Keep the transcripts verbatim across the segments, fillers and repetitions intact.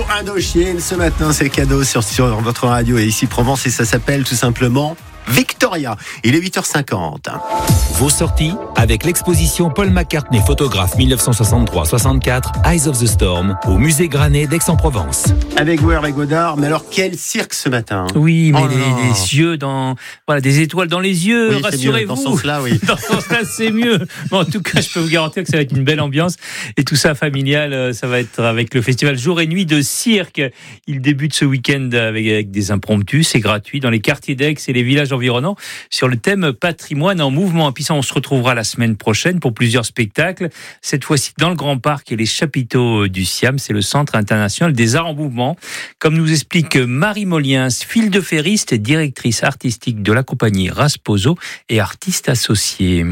Indochine. Ce matin, c'est cadeau sur, sur votre radio et ici Provence et ça s'appelle tout simplement Victoria. Il est huit heures cinquante. Vos sorties avec l'exposition Paul McCartney, photographe dix-neuf cent soixante-trois soixante-quatre, Eyes of the Storm, au musée Granet d'Aix-en-Provence. Avec vous, Hervé Godard. Mais alors, quel cirque ce matin? Oui, mais oh les, les yeux dans, voilà, des étoiles dans les yeux. Oui, rassurez-vous. Dans ce sens-là, oui. Dans ce sens-là, c'est mieux. Bon, en tout cas, je peux vous garantir que ça va être une belle ambiance et tout ça familial. Ça va être avec le festival Jour et Nuit de Cirque. Il débute ce week-end avec, avec des impromptus. C'est gratuit dans les quartiers d'Aix et les villages environnants sur le thème patrimoine en mouvement. Et puis ça, on se retrouvera la semaine prochaine pour plusieurs spectacles. Cette fois-ci dans le Grand Parc et les chapiteaux du Siam. C'est le Centre international des arts en mouvement. Comme nous explique Marie Moliens, file de ferriste et directrice artistique de la compagnie Rasposo et artiste associée.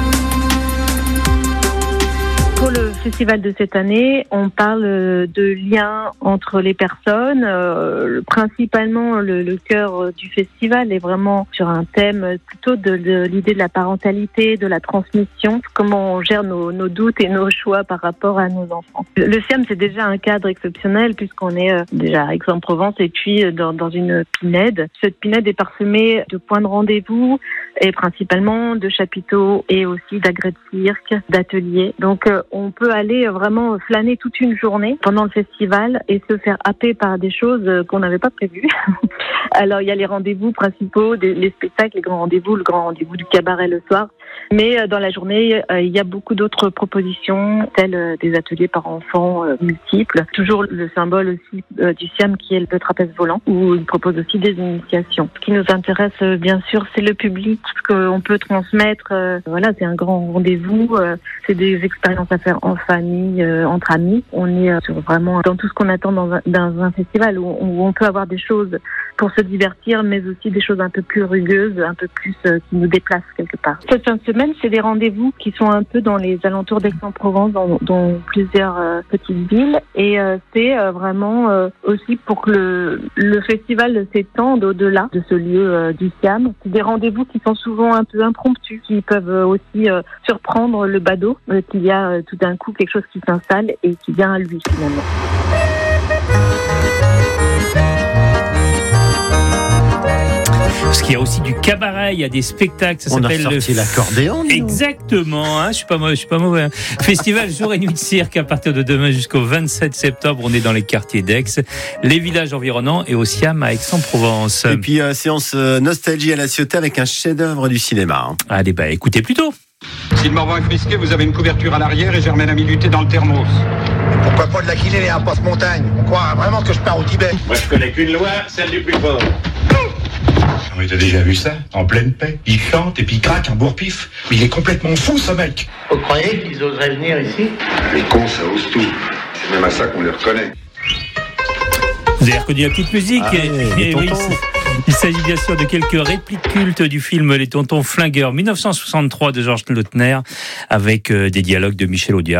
Pour le festival de cette année, on parle de liens entre les personnes. Euh, principalement, le, le cœur du festival est vraiment sur un thème plutôt de, de l'idée de la parentalité, de la transmission, comment on gère nos, nos doutes et nos choix par rapport à nos enfants. Le Siam, c'est déjà un cadre exceptionnel puisqu'on est euh, déjà à Aix-en-Provence et puis dans, dans une pinède. Cette pinède est parsemée de points de rendez-vous et principalement de chapiteaux et aussi d'agrès de cirque, d'ateliers. Donc, euh, on peut aller vraiment flâner toute une journée pendant le festival et se faire happer par des choses qu'on n'avait pas prévues. Alors, il y a les rendez-vous principaux, des, les spectacles, les grands rendez-vous, le grand rendez-vous du cabaret le soir. Mais dans la journée, euh, il y a beaucoup d'autres propositions, telles euh, des ateliers par enfants euh, multiples. Toujours le symbole aussi euh, du Siam qui est le trapèze volant, où il propose aussi des initiations. Ce qui nous intéresse, euh, bien sûr, c'est le public, ce qu'on peut transmettre. Euh, voilà, c'est un grand rendez-vous. Euh, c'est des expériences à faire en famille, euh, entre amis. On est euh, sur vraiment dans tout ce qu'on attend dans un, dans un festival où, où on peut avoir des choses pour se divertir, mais aussi des choses un peu plus rugueuses, un peu plus euh, qui nous déplacent quelque part. Cette fin de semaine, c'est des rendez-vous qui sont un peu dans les alentours d'Aix-en-Provence, dans, dans plusieurs euh, petites villes, et euh, c'est euh, vraiment euh, aussi pour que le, le festival s'étende au-delà de ce lieu euh, du Siam. C'est des rendez-vous qui sont souvent un peu impromptus, qui peuvent euh, aussi euh, surprendre le badaud, euh, qu'il y a euh, tout d'un coup quelque chose qui s'installe et qui vient à lui finalement. Parce qu'il y a aussi du cabaret, il y a des spectacles, ça On s'appelle a sorti le... l'accordéon. Exactement, hein, je suis pas mauvais, je suis pas mauvais. Hein. Festival Jour et Nuit de Cirque à partir de demain jusqu'au vingt-sept septembre. On est dans les quartiers d'Aix, les villages environnants et au Siam à Aix-en-Provence. Et puis euh, séance euh, nostalgie à la Ciotat avec un chef-d'œuvre du cinéma. Hein. Allez, bah écoutez plutôt. Si le Morvan est frisqué, vous avez une couverture à l'arrière et Germaine a mis du thé dans le thermos. Pourquoi pas de la Guinée et un passe-montagne? On croit vraiment que je pars au Tibet. Moi, je connais qu'une loi, celle du plus fort. Mais t'as déjà vu ça? En pleine paix. Il chante et puis il craque un bourre-pif. Mais il est complètement fou, ce mec. Vous croyez qu'ils oseraient venir ici? Les cons, ça ose tout. C'est même à ça qu'on les reconnaît. Vous avez reconnu la petite musique. Ah, et, les et oui, tontons. il s'agit bien sûr de quelques répliques cultes du film Les Tontons Flingueurs dix-neuf cent soixante-trois de Georges Lautner avec euh, des dialogues de Michel Audiard.